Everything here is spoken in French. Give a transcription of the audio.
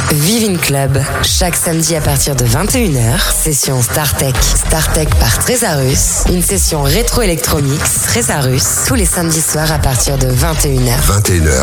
Vivin Club, chaque samedi à partir de 21h, session StarTech. StarTech par Trésarus, une session rétro-électromix Trésarus, tous les samedis soirs à partir de 21h. 21h.